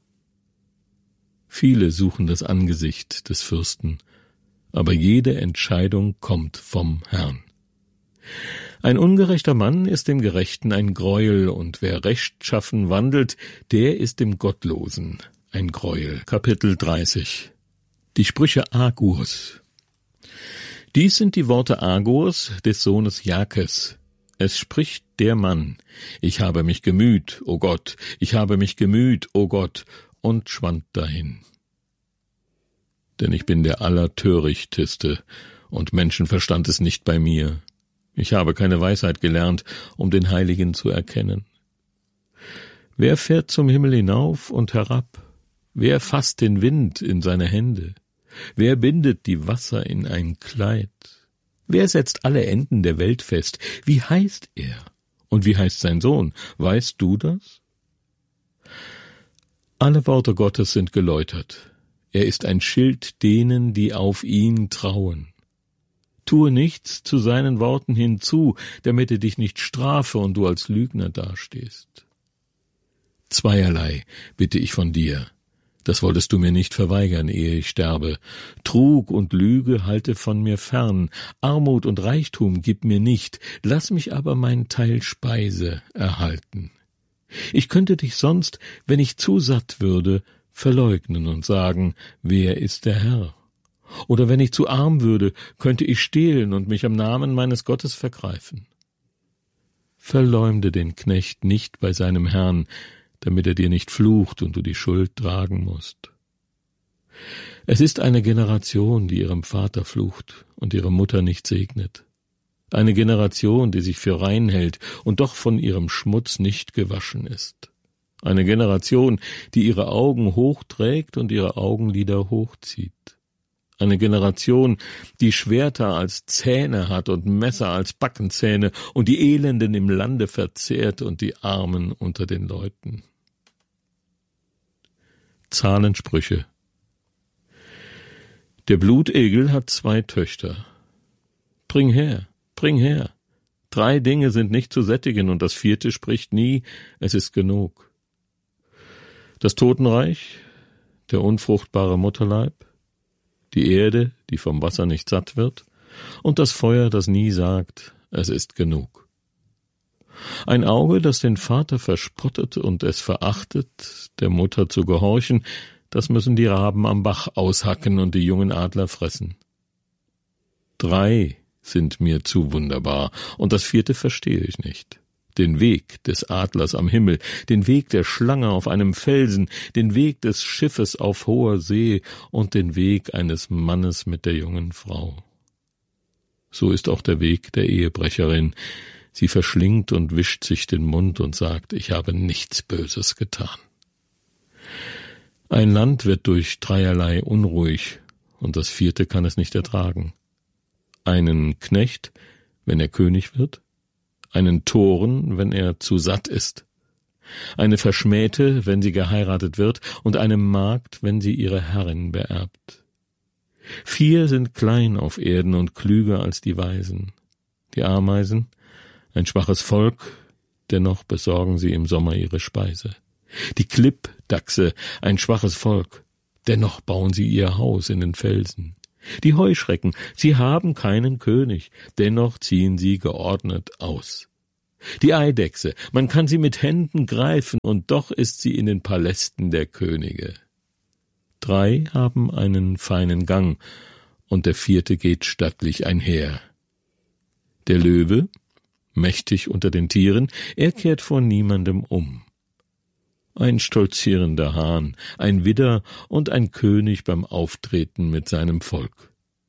Viele suchen das Angesicht des Fürsten, aber jede Entscheidung kommt vom Herrn. Ein ungerechter Mann ist dem Gerechten ein Greuel, und wer rechtschaffen wandelt, der ist dem Gottlosen ein Greuel. Kapitel 30. Die Sprüche Agurs. Dies sind die Worte Agurs, des Sohnes Jakes. Es spricht der Mann: Ich habe mich gemüht, o Gott, ich habe mich gemüht, o Gott, und schwand dahin. Denn ich bin der Allertörichteste, und Menschenverstand ist nicht bei mir. Ich habe keine Weisheit gelernt, um den Heiligen zu erkennen. Wer fährt zum Himmel hinauf und herab? Wer fasst den Wind in seine Hände? Wer bindet die Wasser in ein Kleid? Wer setzt alle Enden der Welt fest? Wie heißt er? Und wie heißt sein Sohn? Weißt du das? Alle Worte Gottes sind geläutert. Er ist ein Schild denen, die auf ihn trauen. Tue nichts zu seinen Worten hinzu, damit er dich nicht strafe und du als Lügner dastehst. Zweierlei bitte ich von dir. Das wolltest du mir nicht verweigern, ehe ich sterbe. Trug und Lüge halte von mir fern, Armut und Reichtum gib mir nicht, lass mich aber meinen Teil Speise erhalten. Ich könnte dich sonst, wenn ich zu satt würde, verleugnen und sagen, wer ist der Herr? Oder wenn ich zu arm würde, könnte ich stehlen und mich am Namen meines Gottes vergreifen. Verleumde den Knecht nicht bei seinem Herrn, damit er dir nicht flucht und du die Schuld tragen musst. Es ist eine Generation, die ihrem Vater flucht und ihre Mutter nicht segnet. Eine Generation, die sich für rein hält und doch von ihrem Schmutz nicht gewaschen ist. Eine Generation, die ihre Augen hochträgt und ihre Augenlider hochzieht. Eine Generation, die Schwerter als Zähne hat und Messer als Backenzähne und die Elenden im Lande verzehrt und die Armen unter den Leuten. Zahlensprüche. Der Blutegel hat 2 Töchter. Bring her, 3 Dinge sind nicht zu sättigen, und das 4. spricht nie, es ist genug. Das Totenreich, der unfruchtbare Mutterleib, die Erde, die vom Wasser nicht satt wird, und das Feuer, das nie sagt, es ist genug. Ein Auge, das den Vater verspottet und es verachtet, der Mutter zu gehorchen, das müssen die Raben am Bach aushacken und die jungen Adler fressen. 3 sind mir zu wunderbar, und das 4. verstehe ich nicht. Den Weg des Adlers am Himmel, den Weg der Schlange auf einem Felsen, den Weg des Schiffes auf hoher See und den Weg eines Mannes mit der jungen Frau. So ist auch der Weg der Ehebrecherin. Sie verschlingt und wischt sich den Mund und sagt, ich habe nichts Böses getan. Ein Land wird durch 3 unruhig, und das 4. kann es nicht ertragen. Einen Knecht, wenn er König wird, einen Toren, wenn er zu satt ist, eine Verschmähte, wenn sie geheiratet wird, und eine Magd, wenn sie ihre Herrin beerbt. 4 sind klein auf Erden und klüger als die Weisen. Die Ameisen, Ein schwaches Volk, dennoch besorgen sie im Sommer ihre Speise. Die Klippdachse, ein schwaches Volk, dennoch bauen sie ihr Haus in den Felsen. Die Heuschrecken, sie haben keinen König, dennoch ziehen sie geordnet aus. Die Eidechse, man kann sie mit Händen greifen, und doch ist sie in den Palästen der Könige. 3 haben einen feinen Gang, und der 4. geht stattlich einher. Der Löwe, mächtig unter den Tieren, er kehrt vor niemandem um. Ein stolzierender Hahn, ein Widder und ein König beim Auftreten mit seinem Volk.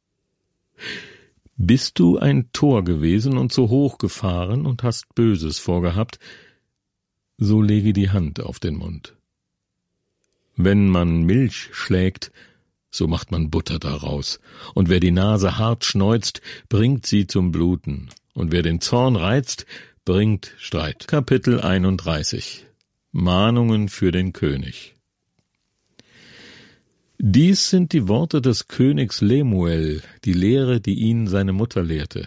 Bist du ein Tor gewesen und zu hoch gefahren und hast Böses vorgehabt, so lege die Hand auf den Mund. Wenn man Milch schlägt, so macht man Butter daraus, und wer die Nase hart schneuzt, bringt sie zum Bluten, und wer den Zorn reizt, bringt Streit. Kapitel 31 Mahnungen für den König. Dies sind die Worte des Königs Lemuel, die Lehre, die ihn seine Mutter lehrte.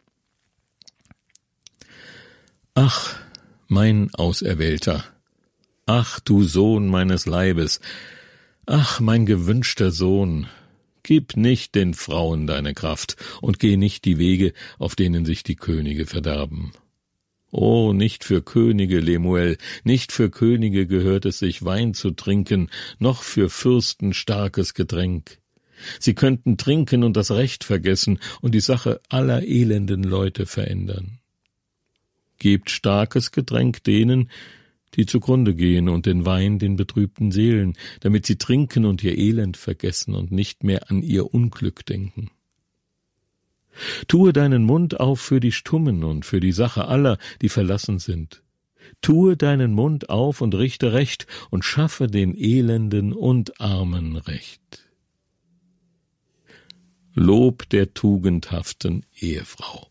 Ach, mein Auserwählter, ach, du Sohn meines Leibes, ach, mein gewünschter Sohn, gib nicht den Frauen deine Kraft und geh nicht die Wege, auf denen sich die Könige verderben. Oh, nicht für Könige, Lemuel, nicht für Könige gehört es sich, Wein zu trinken, noch für Fürsten starkes Getränk. Sie könnten trinken und das Recht vergessen und die Sache aller elenden Leute verändern. Gebt starkes Getränk denen, die zugrunde gehen, und den Wein den betrübten Seelen, damit sie trinken und ihr Elend vergessen und nicht mehr an ihr Unglück denken. Tue deinen Mund auf für die Stummen und für die Sache aller, die verlassen sind. Tue deinen Mund auf und richte Recht und schaffe den Elenden und Armen Recht. Lob der tugendhaften Ehefrau.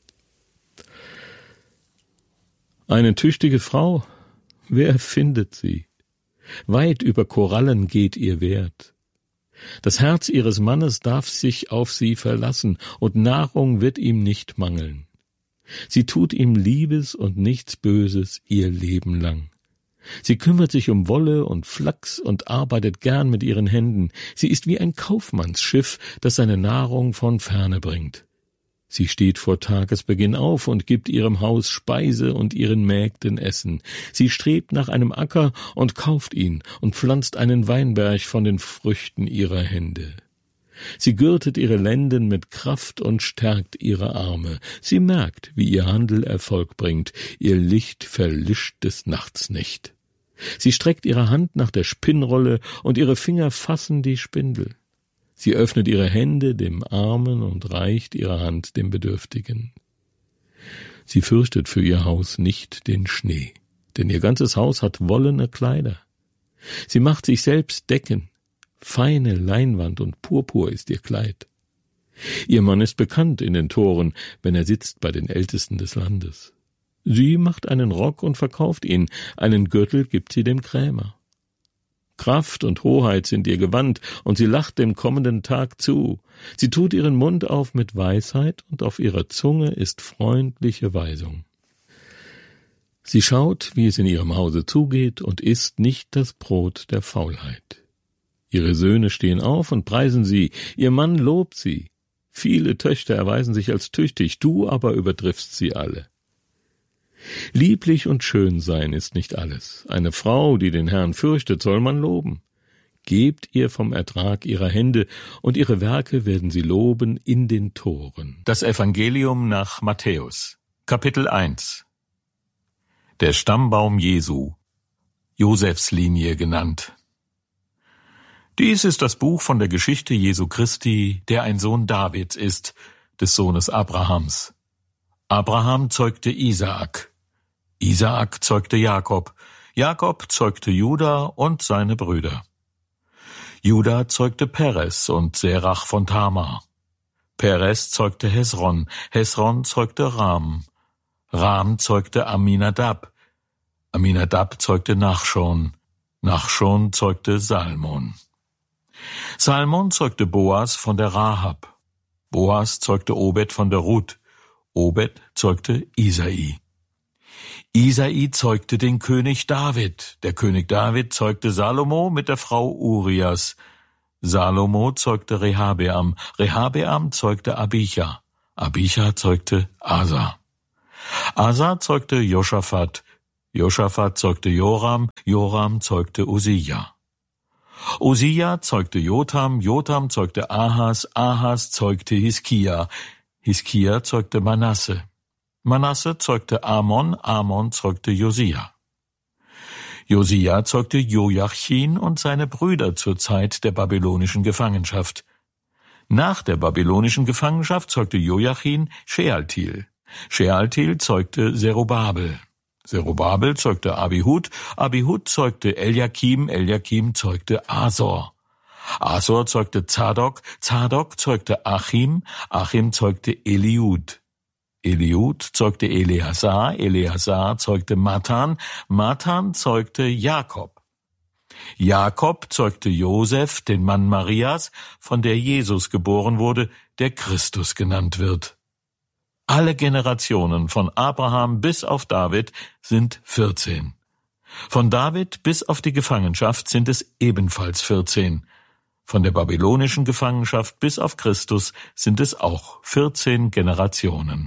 Eine tüchtige Frau, wer findet sie? Weit über Korallen geht ihr Wert. Das Herz ihres Mannes darf sich auf sie verlassen, und Nahrung wird ihm nicht mangeln. Sie tut ihm Liebes und nichts Böses ihr Leben lang. Sie kümmert sich um Wolle und Flachs und arbeitet gern mit ihren Händen. Sie ist wie ein Kaufmannsschiff, das seine Nahrung von ferne bringt. Sie steht vor Tagesbeginn auf und gibt ihrem Haus Speise und ihren Mägden Essen. Sie strebt nach einem Acker und kauft ihn und pflanzt einen Weinberg von den Früchten ihrer Hände. Sie gürtet ihre Lenden mit Kraft und stärkt ihre Arme. Sie merkt, wie ihr Handel Erfolg bringt. Ihr Licht verlischt des Nachts nicht. Sie streckt ihre Hand nach der Spinnrolle und ihre Finger fassen die Spindel. Sie öffnet ihre Hände dem Armen und reicht ihre Hand dem Bedürftigen. Sie fürchtet für ihr Haus nicht den Schnee, denn ihr ganzes Haus hat wollene Kleider. Sie macht sich selbst Decken, feine Leinwand und Purpur ist ihr Kleid. Ihr Mann ist bekannt in den Toren, wenn er sitzt bei den Ältesten des Landes. Sie macht einen Rock und verkauft ihn, einen Gürtel gibt sie dem Krämer. Kraft und Hoheit sind ihr Gewand, und sie lacht dem kommenden Tag zu. Sie tut ihren Mund auf mit Weisheit, und auf ihrer Zunge ist freundliche Weisung. Sie schaut, wie es in ihrem Hause zugeht, und isst nicht das Brot der Faulheit. Ihre Söhne stehen auf und preisen sie, ihr Mann lobt sie. Viele Töchter erweisen sich als tüchtig, du aber übertriffst sie alle. Lieblich und schön sein ist nicht alles. Eine Frau, die den Herrn fürchtet, soll man loben. Gebt ihr vom Ertrag ihrer Hände, und ihre Werke werden sie loben in den Toren. Das Evangelium nach Matthäus, Kapitel 1. Der Stammbaum Jesu, Josefs Linie genannt. Dies ist das Buch von der Geschichte Jesu Christi, der ein Sohn Davids ist, des Sohnes Abrahams. Abraham zeugte Isaak. Isaak zeugte Jakob, Jakob zeugte Juda und seine Brüder. Juda zeugte Peres und Serach von Tamar. Peres zeugte Hesron, Hesron zeugte Ram. Ram zeugte Aminadab, Aminadab zeugte Nachschon, Nachschon zeugte Salmon. Salmon zeugte Boas von der Rahab, Boas zeugte Obed von der Ruth, Obed zeugte Isai. Isai zeugte den König David. Der König David zeugte Salomo mit der Frau Urias. Salomo zeugte Rehabeam. Rehabeam zeugte Abija. Abija zeugte Asa. Asa zeugte Josaphat. Josaphat zeugte Joram. Joram zeugte Usia. Usia zeugte Jotam. Jotam zeugte Ahas. Ahas zeugte Hiskia. Hiskia zeugte Manasse. Manasse zeugte Amon. Amon zeugte Josia. Josia zeugte Joachim und seine Brüder zur Zeit der babylonischen Gefangenschaft. Nach der babylonischen Gefangenschaft zeugte Joachim Shealtiel. Shealtiel zeugte Zerubabel. Zerubabel zeugte Abihud. Abihud zeugte Eliakim. Eliakim zeugte Asor. Asor zeugte Zadok. Zadok zeugte Achim. Achim zeugte Eliud. Eliud zeugte Eleazar. Eleazar zeugte Matan. Matan zeugte Jakob. Jakob zeugte Josef, den Mann Marias, von der Jesus geboren wurde, der Christus genannt wird. Alle Generationen von Abraham bis auf David sind 14. Von David bis auf die Gefangenschaft sind es ebenfalls 14. Von der babylonischen Gefangenschaft bis auf Christus sind es auch 14 Generationen.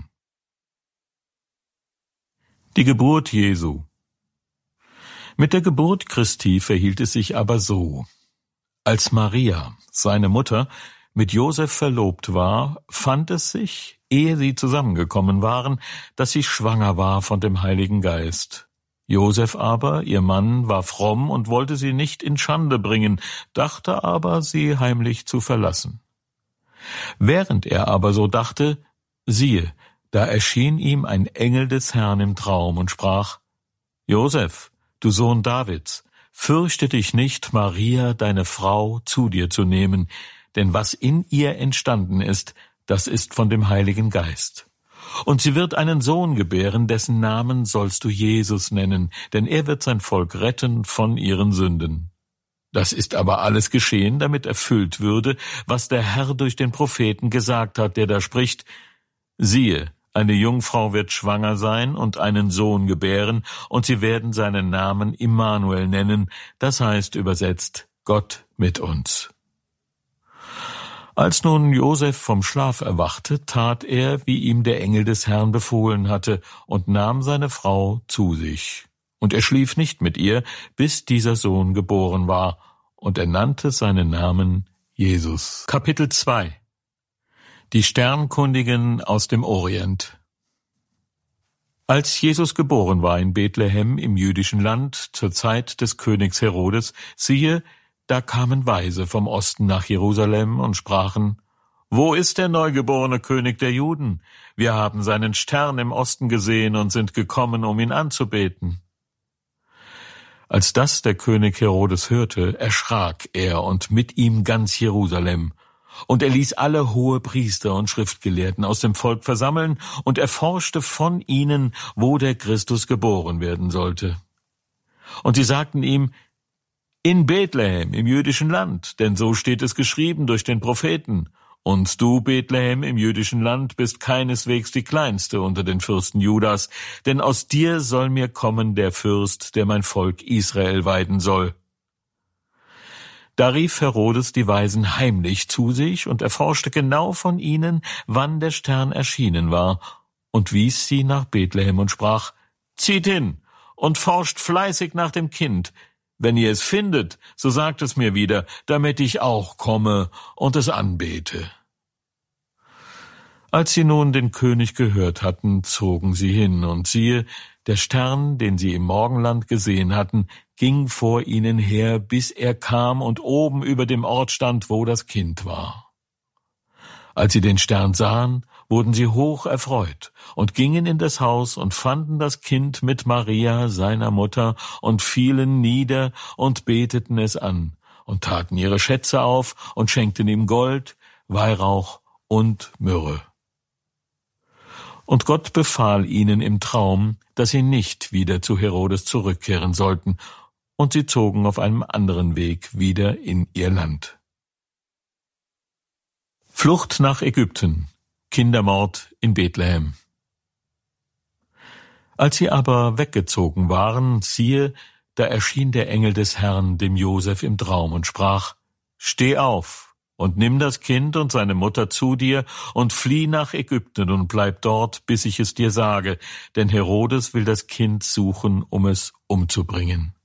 Die Geburt Jesu. Mit der Geburt Christi verhielt es sich aber so. Als Maria, seine Mutter, mit Josef verlobt war, fand es sich, ehe sie zusammengekommen waren, dass sie schwanger war von dem Heiligen Geist. Josef aber, ihr Mann, war fromm und wollte sie nicht in Schande bringen, dachte aber, sie heimlich zu verlassen. Während er aber so dachte, siehe, da erschien ihm ein Engel des Herrn im Traum und sprach: Josef, du Sohn Davids, fürchte dich nicht, Maria, deine Frau, zu dir zu nehmen, denn was in ihr entstanden ist, das ist von dem Heiligen Geist. Und sie wird einen Sohn gebären, dessen Namen sollst du Jesus nennen, denn er wird sein Volk retten von ihren Sünden. Das ist aber alles geschehen, damit erfüllt würde, was der Herr durch den Propheten gesagt hat, der da spricht: Siehe, eine Jungfrau wird schwanger sein und einen Sohn gebären, und sie werden seinen Namen Immanuel nennen, das heißt übersetzt Gott mit uns. Als nun Josef vom Schlaf erwachte, tat er, wie ihm der Engel des Herrn befohlen hatte, und nahm seine Frau zu sich. Und er schlief nicht mit ihr, bis dieser Sohn geboren war, und er nannte seinen Namen Jesus. Kapitel 2. Die Sternkundigen aus dem Orient. Als Jesus geboren war in Bethlehem im jüdischen Land zur Zeit des Königs Herodes, siehe, da kamen Weise vom Osten nach Jerusalem und sprachen: Wo ist der neugeborene König der Juden? Wir haben seinen Stern im Osten gesehen und sind gekommen, um ihn anzubeten. Als das der König Herodes hörte, erschrak er und mit ihm ganz Jerusalem. Und er ließ alle Hohepriester und Schriftgelehrten aus dem Volk versammeln und erforschte von ihnen, wo der Christus geboren werden sollte. Und sie sagten ihm: In Bethlehem im jüdischen Land, denn so steht es geschrieben durch den Propheten. Und du, Bethlehem im jüdischen Land, bist keineswegs die kleinste unter den Fürsten Judas, denn aus dir soll mir kommen der Fürst, der mein Volk Israel weiden soll. Da rief Herodes die Weisen heimlich zu sich und erforschte genau von ihnen, wann der Stern erschienen war, und wies sie nach Bethlehem und sprach: Zieht hin und forscht fleißig nach dem Kind. Wenn ihr es findet, so sagt es mir wieder, damit ich auch komme und es anbete. Als sie nun den König gehört hatten, zogen sie hin, und siehe, der Stern, den sie im Morgenland gesehen hatten, ging vor ihnen her, bis er kam und oben über dem Ort stand, wo das Kind war. Als sie den Stern sahen, wurden sie hoch erfreut und gingen in das Haus und fanden das Kind mit Maria, seiner Mutter, und fielen nieder und beteten es an und taten ihre Schätze auf und schenkten ihm Gold, Weihrauch und Myrrhe. Und Gott befahl ihnen im Traum, dass sie nicht wieder zu Herodes zurückkehren sollten, und sie zogen auf einem anderen Weg wieder in ihr Land. Flucht nach Ägypten. Kindermord in Bethlehem. Als sie aber weggezogen waren, siehe, da erschien der Engel des Herrn dem Josef im Traum und sprach: Steh auf und nimm das Kind und seine Mutter zu dir und flieh nach Ägypten und bleib dort, bis ich es dir sage, denn Herodes will das Kind suchen, um es umzubringen.